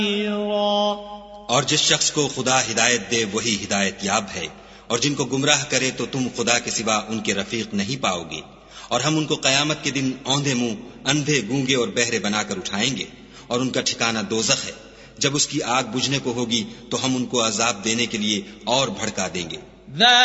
और जिस शख्स को खुदा हिदायत दे वही हिदायत याब है, और जिनको गुमराह करे तो तुम खुदा के सिवा उनके रफीक नहीं पाओगे। और हम उनको कयामत के दिन औंधे मुंह, अंधे, गूंगे और बहरे बनाकर उठाएंगे, और उनका ठिकाना दोज़ख है। जब उसकी आग बुझने को होगी तो हम उनको अजाब देने के लिए और भड़का देंगे।